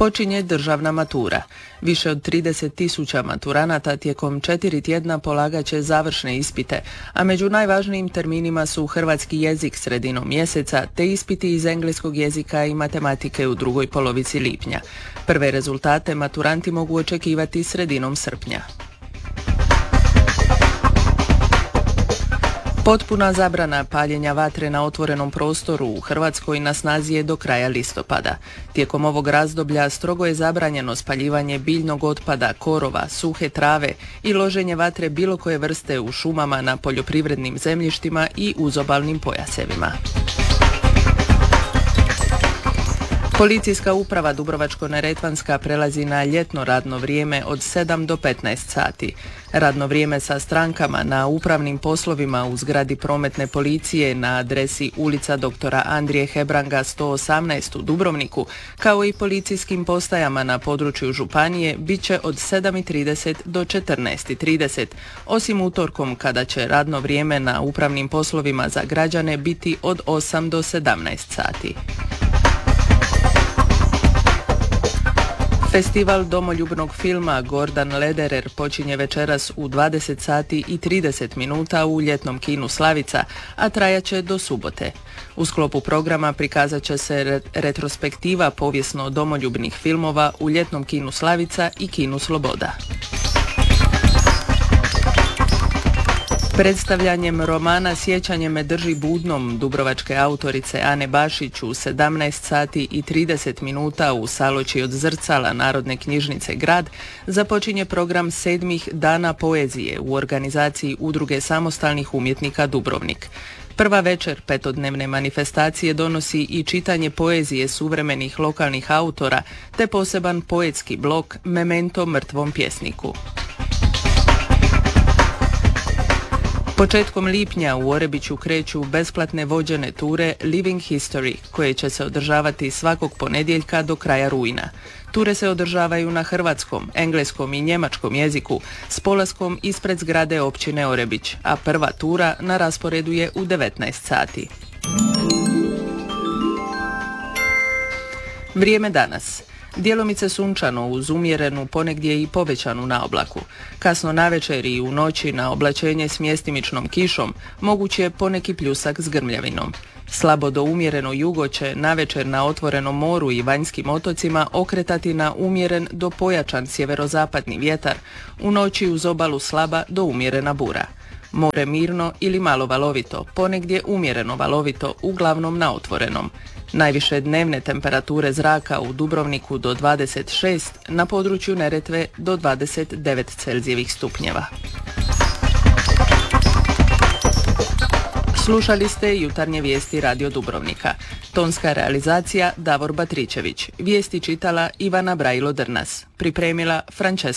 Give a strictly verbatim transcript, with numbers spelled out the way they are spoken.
Počinje državna matura. Više od trideset tisuća maturanata tijekom četiri tjedna polagat će završne ispite, a među najvažnijim terminima su hrvatski jezik sredinom mjeseca te ispiti iz engleskog jezika i matematike u drugoj polovici lipnja. Prve rezultate maturanti mogu očekivati sredinom srpnja. Potpuna zabrana paljenja vatre na otvorenom prostoru u Hrvatskoj na snazi je do kraja listopada. Tijekom ovog razdoblja strogo je zabranjeno spaljivanje biljnog otpada, korova, suhe trave i loženje vatre bilo koje vrste u šumama, na poljoprivrednim zemljištima i uzobalnim pojasevima. Policijska uprava Dubrovačko-neretvanska prelazi na ljetno radno vrijeme od sedam do petnaest sati. Radno vrijeme sa strankama na upravnim poslovima u zgradi prometne policije na adresi ulica doktora Andrije Hebranga sto osamnaest u Dubrovniku, kao i policijskim postajama na području županije, bit će od sedam i trideset do četrnaest i trideset, osim utorkom kada će radno vrijeme na upravnim poslovima za građane biti od osam do sedamnaest sati. Festival domoljubnog filma Gordan Lederer počinje večeras u dvadeset sati i trideset minuta u ljetnom kinu Slavica, a trajaće do subote. U sklopu programa prikazat će se retrospektiva povijesno domoljubnih filmova u ljetnom kinu Slavica i kinu Sloboda. Predstavljanjem romana Sjećanje me drži budnom dubrovačke autorice Ane Bašić u sedamnaest sati i trideset minuta u saloči od zrcala Narodne knjižnice Grad započinje program sedmih dana poezije u organizaciji Udruge samostalnih umjetnika Dubrovnik. Prva večer petodnevne manifestacije donosi i čitanje poezije suvremenih lokalnih autora te poseban poetski blok Memento mrtvom pjesniku. Početkom lipnja u Orebiću kreću besplatne vođene ture Living History, koje će se održavati svakog ponedjeljka do kraja rujna. Ture se održavaju na hrvatskom, engleskom i njemačkom jeziku s polaskom ispred zgrade općine Orebić, a prva tura na rasporedu je u devetnaest sati. Vrijeme danas. Djelomice sunčano uz umjerenu, ponegdje i povećanu naoblaku. Kasno navečer i u noći na oblačenje s mjestimičnom kišom moguć je poneki pljusak s grmljavinom. Slabo do umjereno jugo će navečer na otvorenom moru i vanjskim otocima okretati na umjeren do pojačan sjeverozapadni vjetar, u noći uz obalu slaba do umjerena bura. More mirno ili malo valovito, ponegdje umjereno valovito, uglavnom na otvorenom. Najviše dnevne temperature zraka u Dubrovniku do dvadeset šest, na području Neretve do dvadeset devet Celzijevih stupnjeva. Slušali ste jutarnje vijesti Radio Dubrovnika. Tonska realizacija Davor Batričević. Vijesti čitala Ivana Brajilo-Drnas. Pripremila Frančeska